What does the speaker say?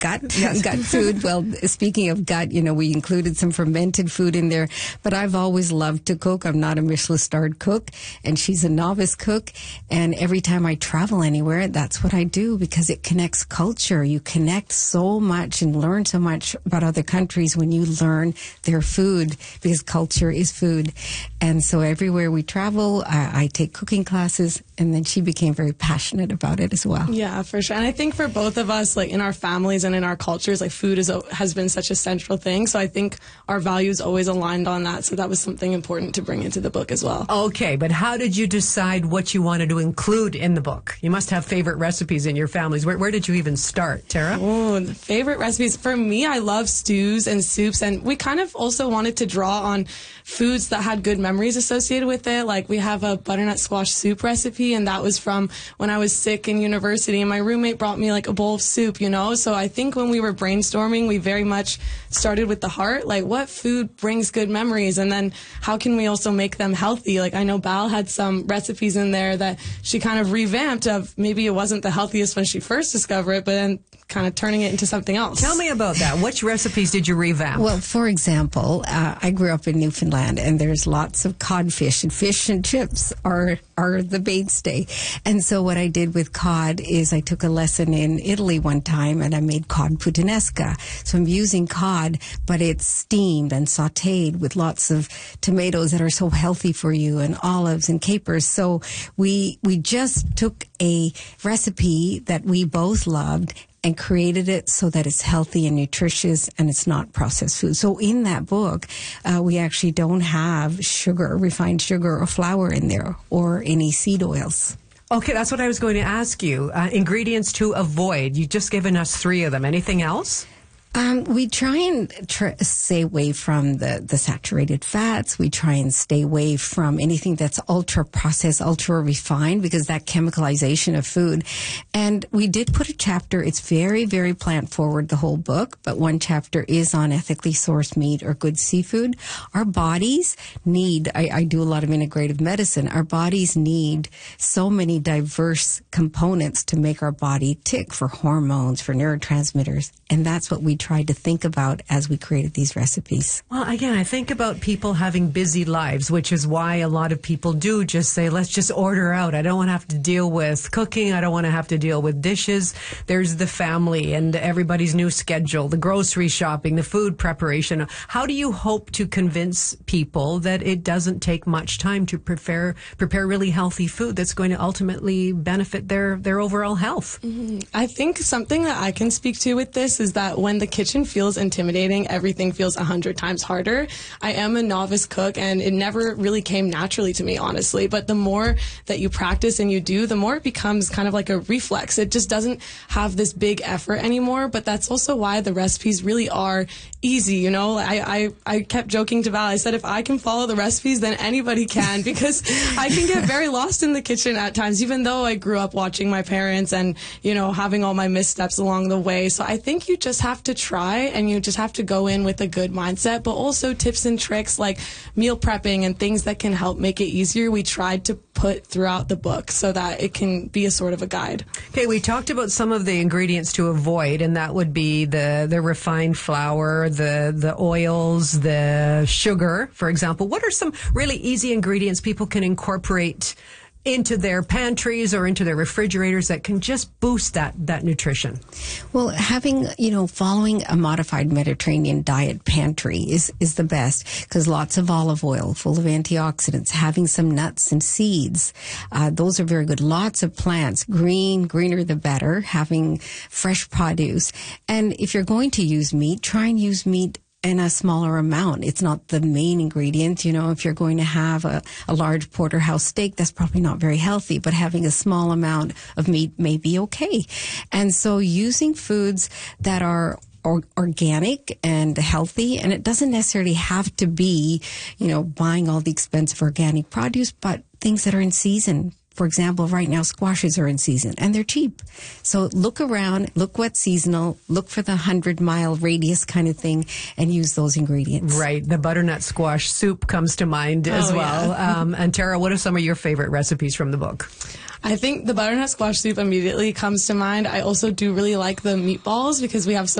gut, Yes. gut food. Well, speaking of gut, we included some fermented food in there, but I've always loved to cook. I'm not a Michelin-starred cook, and she's a novice cook. And every time I travel anywhere, that's what I do, because it connects culture. You connect so much and learn so much about other countries when you learn their food, because culture is food. And so everywhere we travel, I take cooking classes, and then she became very passionate about it as well. Yeah, for sure. And I think for both of us, like in our families and in our cultures, like food has been such a central thing. So I think our values always aligned on that. So that was something important to bring into the book as well. Okay, but how did you decide what you wanted to include in the book? You must have favorite recipes in your families. Where did you even start, Tara? Oh, the favorite recipes. For me, I love stews and soups. And we kind of also wanted to draw on foods that had good memories associated with it. Like we have a butternut squash soup recipe, and that was from when I was sick in university, and my roommate brought me like a bowl of soup, So I think when we were brainstorming, we very much started with the heart, like what food brings good memories, and then how can we also make them healthy? Like I know Bal had some recipes in there that she kind of revamped of, maybe it wasn't the healthiest when she first discovered it, but then kind of turning it into something else. Tell me about that. Which recipes did you revamp? Well, for example, I grew up in Newfoundland, and there's lots of codfish, and fish and chips are the mainstay. And so what I did with cod is I took a lesson in Italy one time, and I made cod puttanesca. So I'm using cod, but it's steamed and sautéed with lots of tomatoes that are so healthy for you, and olives and capers. So we just took a recipe that we both loved and created it so that it's healthy and nutritious, and it's not processed food. So in that book, we actually don't have sugar, refined sugar or flour in there, or any seed oils. Okay, that's what I was going to ask you. Ingredients to avoid. You've just given us 3 of them. Anything else? We try and stay away from the saturated fats. We try and stay away from anything that's ultra processed, ultra refined, because that chemicalization of food. And we did put a chapter. It's very, very plant forward, the whole book, but one chapter is on ethically sourced meat or good seafood. Our bodies need, I do a lot of integrative medicine. Our bodies need so many diverse components to make our body tick, for hormones, for neurotransmitters. And that's what we tried to think about as we created these recipes. Well, again, I think about people having busy lives, which is why a lot of people do just say, let's just order out. I don't want to have to deal with cooking. I don't want to have to deal with dishes. There's the family and everybody's new schedule, the grocery shopping, the food preparation. How do you hope to convince people that it doesn't take much time to prepare really healthy food that's going to ultimately benefit their overall health? Mm-hmm. I think something that I can speak to with this is that when the kitchen feels intimidating, everything feels 100 times harder. I am a novice cook, and it never really came naturally to me, honestly. But the more that you practice and you do, the more it becomes kind of like a reflex. It just doesn't have this big effort anymore. But that's also why the recipes really are easy. I kept joking to Val. I said, if I can follow the recipes, then anybody can, because I can get very lost in the kitchen at times, even though I grew up watching my parents and, having all my missteps along the way. So I think you just have to try, and you just have to go in with a good mindset, but also tips and tricks like meal prepping and things that can help make it easier. We tried to put throughout the book so that it can be a sort of a guide. Okay, we talked about some of the ingredients to avoid, and that would be the refined flour, the oils, the sugar, for example. What are some really easy ingredients people can incorporate into their pantries or into their refrigerators that can just boost that nutrition? Well, having, following a modified Mediterranean diet pantry is the best, because lots of olive oil, full of antioxidants, having some nuts and seeds, those are very good. Lots of plants, greener the better, having fresh produce. And if you're going to use meat, try and use meat in a smaller amount. It's not the main ingredient. If you're going to have a large porterhouse steak, that's probably not very healthy, but having a small amount of meat may be okay. And so using foods that are organic and healthy, and it doesn't necessarily have to be, buying all the expensive organic produce, but things that are in season. for example, right now squashes are in season and they're cheap. So look around, look what's seasonal, look for the 100-mile radius kind of thing and use those ingredients. Right. The butternut squash soup comes to mind as well. Yeah. And Tara, what are some of your favorite recipes from the book? I think the butternut squash soup immediately comes to mind. I also do really like the meatballs because we have some